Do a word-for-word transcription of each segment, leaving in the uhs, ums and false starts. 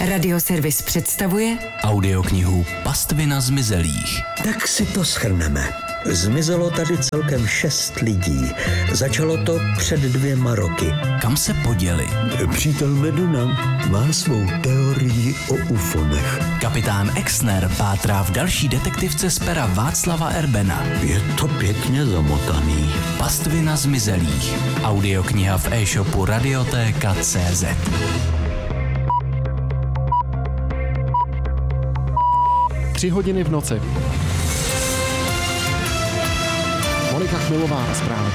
Radioservis představuje audioknihu Pastvina zmizelých. Tak si to shrneme. Zmizelo tady celkem šest lidí. Začalo to před dvěma roky. Kam se poděli? Přítel Meduna má svou teorii o ufonech. Kapitán Exner pátrá v další detektivce z pera Václava Erbena. Je to pěkně zamotaný. Pastvina zmizelých. Audiokniha v e-shopu radioteka tečka cé zet. Tři hodiny v noci. Monika Chmilová a zprávy.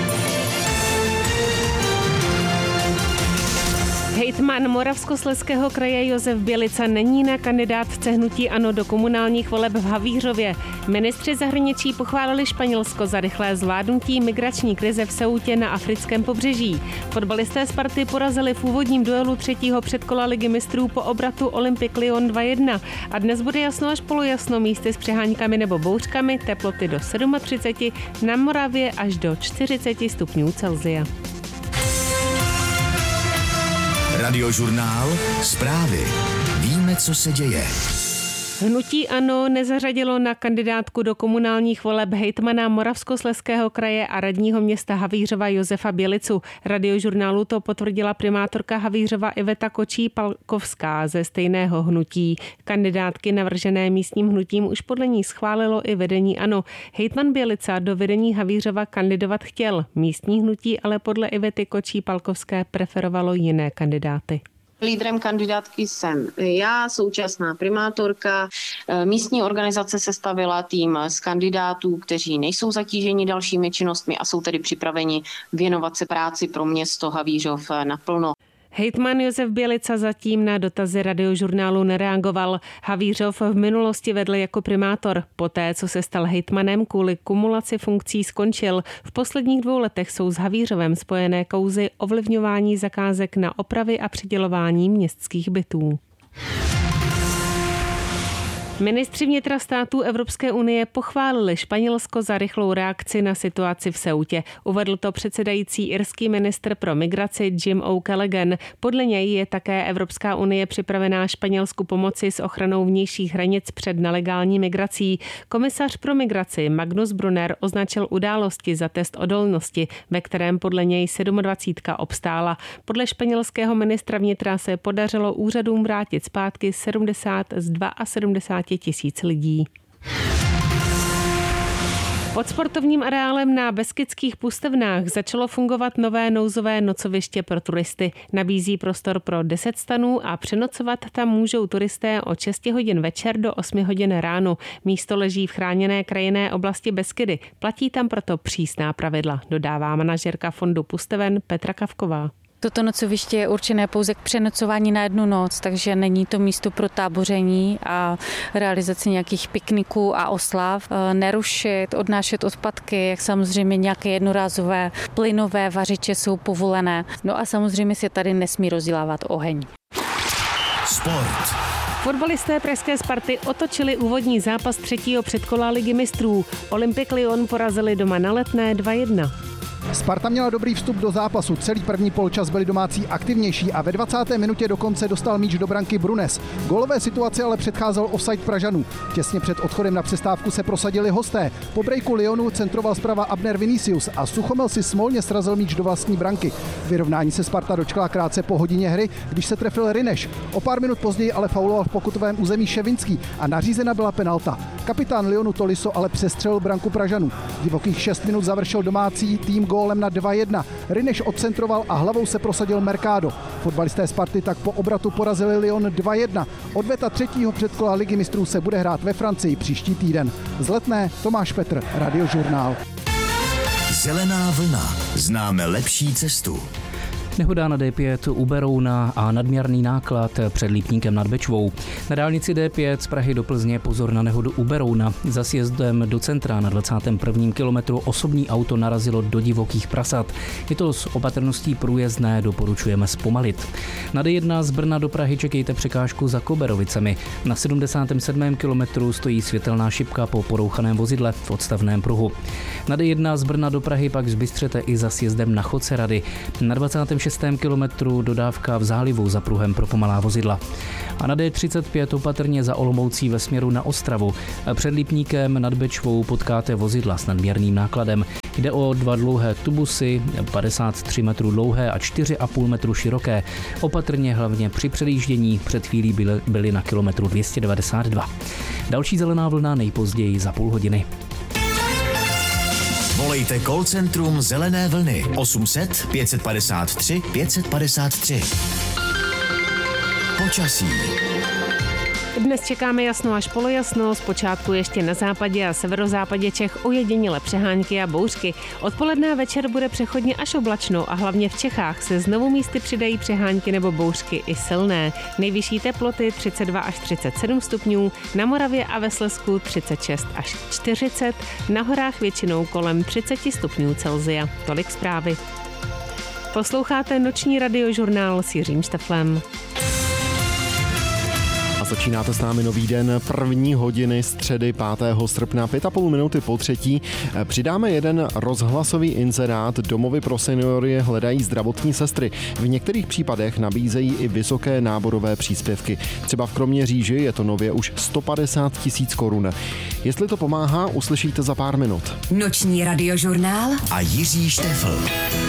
Hejtman Moravskoslezského kraje Josef Bělica není na kandidátce hnutí ANO do komunálních voleb v Havířově. Ministři zahraničí pochválili Španělsko za rychlé zvládnutí migrační krize v Ceutě na africkém pobřeží. Fotbalisté Sparty porazili v úvodním duelu třetího předkola Ligy mistrů po obratu Olympique Lyon dva jedna. A dnes bude jasno až polojasno, místy s přeháňkami nebo bouřkami, teploty do třicet sedm, na Moravě až do čtyřicet stupňů Celsia. Radiožurnál Zprávy. Víme, co se děje. Hnutí ANO nezařadilo na kandidátku do komunálních voleb hejtmana Moravskoslezského kraje a radního města Havířova Josefa Bělicu. Radiožurnálu to potvrdila primátorka Havířova Iveta Kočí-Palkovská ze stejného hnutí. Kandidátky navržené místním hnutím už podle ní schválilo i vedení ANO. Hejtman Bělica do vedení Havířova kandidovat chtěl. Místní hnutí ale podle Ivety Kočí-Palkovské preferovalo jiné kandidáty. Lídrem kandidátky jsem já, současná primátorka. Místní organizace sestavila tým z kandidátů, kteří nejsou zatíženi dalšími činnostmi a jsou tedy připraveni věnovat se práci pro město Havířov naplno. Hejtman Josef Bělica zatím na dotazy Radiožurnálu nereagoval. Havířov v minulosti vedl jako primátor. Poté, co se stal hejtmanem, kvůli kumulaci funkcí skončil. V posledních dvou letech jsou s Havířovem spojené kauzy ovlivňování zakázek na opravy a přidělování městských bytů. Ministři vnitra států Evropské unie pochválili Španělsko za rychlou reakci na situaci v Ceutě. Uvedl to předsedající irský ministr pro migraci Jim O'Callaghan. Podle něj je také Evropská unie připravená Španělsku pomoci s ochranou vnějších hranic před nelegální migrací. Komisař pro migraci Magnus Brunner označil události za test odolnosti, ve kterém podle něj sedmadvacítka obstála. Podle španělského ministra vnitra se podařilo úřadům vrátit zpátky sedmdesát z sedmdesáti dvou tisíc lidí. Pod sportovním areálem na Beskydských Pustevnách začalo fungovat nové nouzové nocoviště pro turisty. Nabízí prostor pro deset stanů a přenocovat tam můžou turisté od šesti hodin večer do osmi hodin ráno. Místo leží v chráněné krajinné oblasti Beskydy. Platí tam proto přísná pravidla, dodává manažerka fondu Pusteven Petra Kavková. Toto nocoviště je určené pouze k přenocování na jednu noc, takže není to místo pro táboření a realizaci nějakých pikniků a oslav. Nerušit, odnášet odpadky, jak samozřejmě nějaké jednorázové plynové vařiče jsou povolené. No a samozřejmě se tady nesmí rozdělávat oheň. Sport. Fotbalisté pražské Sparty otočili úvodní zápas třetího předkola Ligy mistrů. Olympique Lyon porazili doma na Letné dva jedna. Sparta měla dobrý vstup do zápasu, celý první poločas byli domácí aktivnější a ve dvacáté minutě dokonce dostal míč do branky Brunes. Gólové situaci ale předcházel offside Pražanů. Těsně před odchodem na přestávku se prosadili hosté. Po breaku Lyonu centroval zprava Abner Vinicius a Suchomel si smolně srazil míč do vlastní branky. Vyrovnání se Sparta dočkala krátce po hodině hry, když se trefil Rineš. O pár minut později ale fauloval v pokutovém území Ševinský a nařízena byla penalta. Kapitán Lyonu Tolisso ale přestřelil branku Pražanů. Divokých šest minut završil domácí tým gólem na dva jedna. Rineš odcentroval a hlavou se prosadil Mercado. Fotbalisté Sparty tak po obratu porazili Lyon dva jedna. Odveta třetího předkola Ligy mistrů se bude hrát ve Francii příští týden. Z Letné Tomáš Petr, Radiožurnál. Zelená vlna. Známe lepší cestu. Nehoda na D pět u Berouna a nadměrný náklad před Lípníkem nad Bečvou. Na dálnici D pět z Prahy do Plzně pozor na nehodu u Berouna. Za sjezdem do centra na dvacátém prvním kilometru osobní auto narazilo do divokých prasat. Je to s opatrností průjezdné, doporučujeme zpomalit. Na D jedna z Brna do Prahy čekejte překážku za Koberovicemi. Na sedmdesátém sedmém kilometru stojí světelná šipka po porouchaném vozidle v odstavném pruhu. Na D jedna z Brna do Prahy pak zbystřete i za sjezdem na Chodce Rady. Na dvacátém šestém kilometru dodávka v zálivu za pruhem pro pomalá vozidla. A na D třicet pět opatrně za Olomoucí ve směru na Ostravu. Před Lipníkem nad Bečvou potkáte vozidla s nadměrným nákladem. Jde o dva dlouhé tubusy, padesát tři metrů dlouhé a čtyři a půl metru široké. Opatrně hlavně při předjíždění, před chvílí byly, byly na kilometru dvě stě devadesát dva. Další zelená vlna nejpozději za půl hodiny. Volejte call centrum Zelené vlny osm set pět padesát tři pět padesát tři. Počasí. Dnes čekáme jasno až polojasno, zpočátku ještě na západě a severozápadě Čech ojediněle přehánky a bouřky. Odpoledne a večer bude přechodně až oblačno a hlavně v Čechách se znovu místy přidají přehánky nebo bouřky i silné. Nejvyšší teploty třicet dva až třicet sedm stupňů, na Moravě a ve Slezsku třicet šest až čtyřicet, na horách většinou kolem třicet stupňů Celsia. Tolik zprávy. Posloucháte noční radiožurnál s Jiřím Šteflem. Začínáte s námi nový den, první hodiny středy pátého srpna, pět a půl minuty po třetí. Přidáme jeden rozhlasový inzerát. Domovy pro seniory hledají zdravotní sestry. V některých případech nabízejí i vysoké náborové příspěvky. Třeba v Kroměříži je to nově už sto padesát tisíc korun. Jestli to pomáhá, uslyšíte za pár minut. Noční radiožurnál a Jiří Štefl.